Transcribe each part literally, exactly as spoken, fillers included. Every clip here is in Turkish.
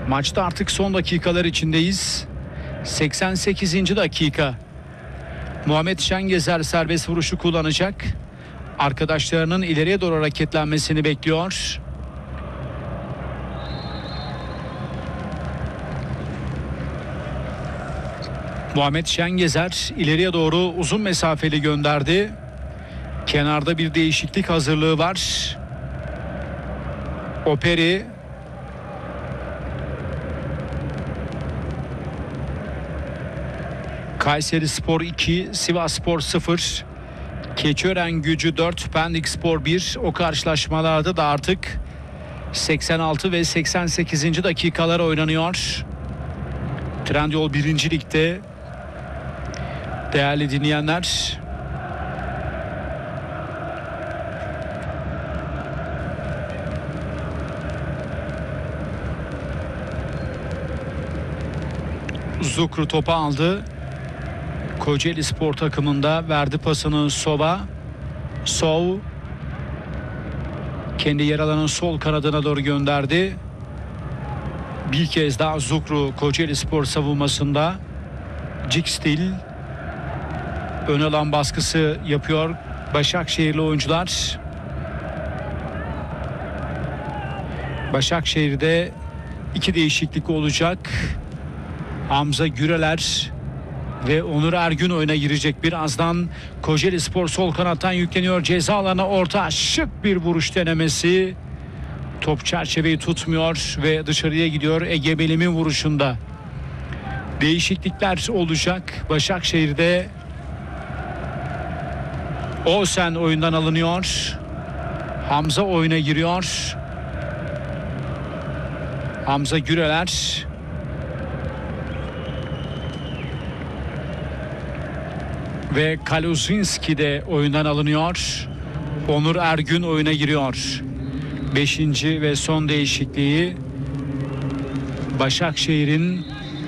Maçta artık son dakikalar içindeyiz. seksen sekizinci dakika. Muhammed Şengezer serbest vuruşu kullanacak. Arkadaşlarının ileriye doğru hareketlenmesini bekliyor. Muhammed Şengezer ileriye doğru uzun mesafeli gönderdi. Kenarda bir değişiklik hazırlığı var. Operi Kayserispor iki, Sivasspor sıfır. Keçiören-Gücü dört, Pendikspor bir. O karşılaşmalarda da artık seksen altı ve seksen sekizinci dakikalar oynanıyor. Trendyol birinci Lig'de değerli dinleyenler. Zukru topu aldı. Kocaeli Spor takımında verdi pasını Sov'a. Sov kendi yer alanın sol kanadına doğru gönderdi. Bir kez daha Zukru Kocaeli Spor savunmasında. Cikstil ön alan baskısı yapıyor Başakşehirli oyuncular. Başakşehir'de iki değişiklik olacak. Hamza Güreler ve Onur Ergün oyuna girecek birazdan. Kocaelispor sol kanattan yükleniyor. Ceza alanına orta, şık bir vuruş denemesi. Top çerçeveyi tutmuyor ve dışarıya gidiyor. Ege Belim'in vuruşunda. Değişiklikler olacak. Başakşehir'de Osen oyundan alınıyor. Hamza oyuna giriyor. Hamza Güreler. Ve Kaluzinski de oyundan alınıyor. Onur Ergün oyuna giriyor. Beşinci ve son değişikliği Başakşehir'in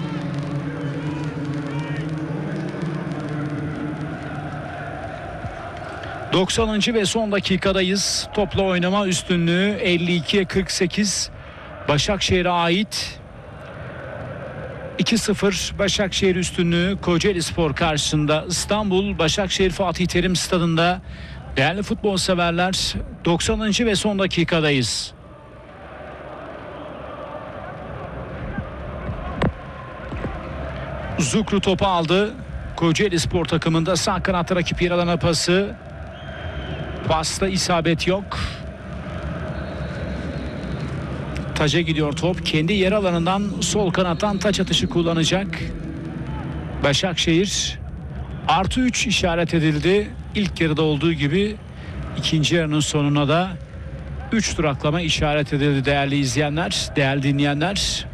doksanıncı ve son dakikadayız. Topla oynama üstünlüğü elli ikiye kırk sekiz Başakşehir'e ait. iki sıfır Başakşehir üstünlüğü Kocaelispor karşısında. İstanbul Başakşehir Fatih Terim Stadı'nda. Değerli futbol severler, doksanıncı ve son dakikadayız. Zukru topu aldı. Kocaelispor takımında sağ kanatta rakip yer alana pası. Pasta isabet yok. Taca gidiyor top. Kendi yer alanından sol kanattan taç atışı kullanacak Başakşehir. Artı üç işaret edildi. İlk yarıda olduğu gibi ikinci yarının sonuna da üç duraklama işaret edildi değerli izleyenler, değerli dinleyenler.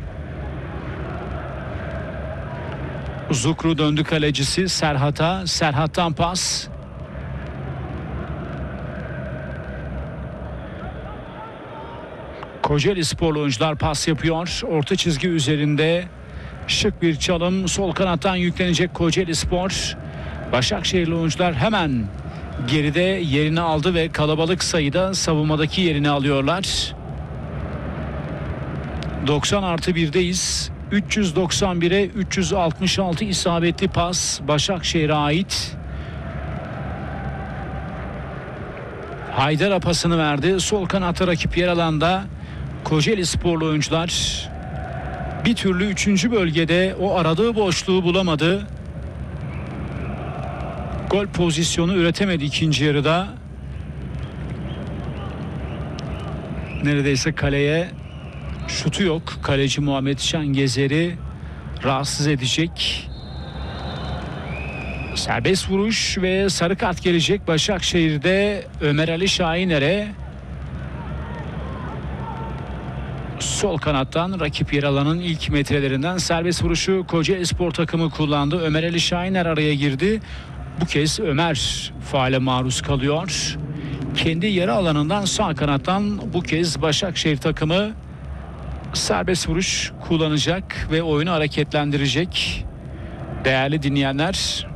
Zukru döndü kalecisi Serhat'a. Serhat'tan pas. Kocaelisporlu oyuncular pas yapıyor. Orta çizgi üzerinde şık bir çalım. Sol kanattan yüklenecek Kocaelispor. Başakşehirli oyuncular hemen geride yerini aldı ve kalabalık sayıda savunmadaki yerini alıyorlar. doksan artı birdeyiz. üç yüz doksan bire üç yüz altmış altı isabetli pas Başakşehir'e ait. Haydar pasını verdi. Sol kanatta rakip yer alanda Kocaelisporlu oyuncular bir türlü üçüncü bölgede o aradığı boşluğu bulamadı. Gol pozisyonu üretemedi ikinci yarıda. Neredeyse kaleye şutu yok. Kaleci Muhammed Şengezer'i rahatsız edecek. Serbest vuruş ve sarı kart gelecek Başakşehir'de Ömer Ali Şahiner'e. Sol kanattan rakip yer alanın ilk metrelerinden serbest vuruşu Kocaelispor takımı kullandı. Ömer Ali Şahiner araya girdi. Bu kez Ömer faale maruz kalıyor. Kendi yarı alanından sağ kanattan bu kez Başakşehir takımı serbest vuruş kullanacak ve oyunu hareketlendirecek. Değerli dinleyenler,